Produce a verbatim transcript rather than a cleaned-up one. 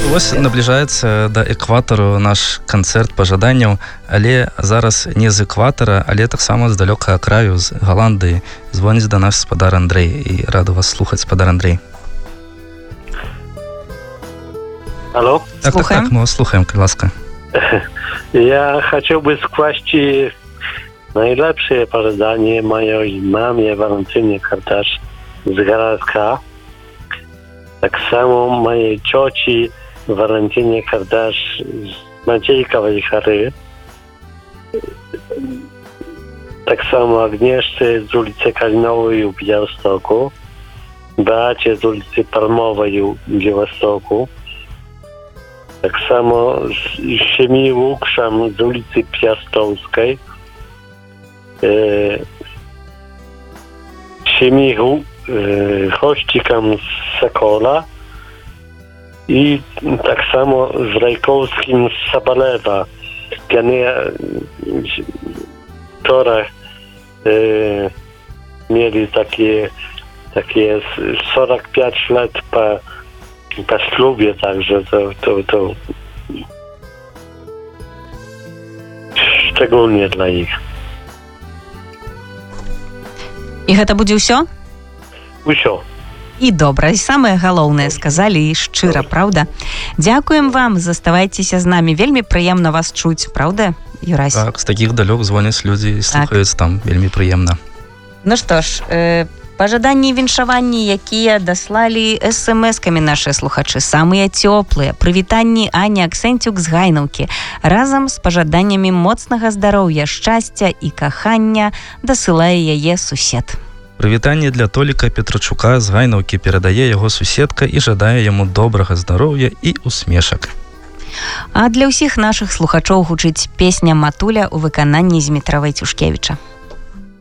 Вось набліжаецца да экватару наш канцэрт пажаданняў, але зараз не з экватара, але таксама з далёкага краю, з Галандыі. Звоніць да нас спадар Андрэй, і рады вас слухаць, спадар Андрэй. Алло? Так, так, так, мы вас слухаем, ласка. Я хотел бы сквасть наилепшее пожелание моей маме Валентине Кардаш з Городка. Так само моей тёчи Валентине Кардаш з Матейковой горы. Так само Агнешце з улицы Калиновой в Białymstoku. Beacie z ulicy Palmowej w Białymstoku. Tak samo Siemi Łukszam z ulicy Piastowskiej. E, Siemi e, Chościkam z Sokola. I tak samo z Rajkowskim z Sabalewa. Kiedy wczoraj e, mieli takie, takie czterdzieści pięć lat po po ślubie, także to, to, to szczególnie dla nich. І гэта будзе ўсё? Усё. І добра, і самае галоўнае сказалі, і шчыра, праўда? Дзякуем вам, заставайцеся з намі. Вельмі прыемна вас чуць, праўда, Юрась? Так, з такіх далёк звоняць людзі і слухаюць там, вельмі прыемна. Ну што ж, э, пажаданні і віншаванні, якія даслалі эс-эм-эскамі нашыя слухачы, самыя цёплыя, прывітанні Ані Аксэнцюк з Гайнаўкі, разам з пажаданнямі моцнага здароўя, шчасця і кахання дасылае яе сусед. Прывітанне для Толіка Петрачука з Гайнаўкі перадае яго суседка і жадае яму добрага здароўя і усмешак. А для ўсіх нашых слухачоў гучыць песня «Матуля» у выкананні Змітра Вайцюшкевіча.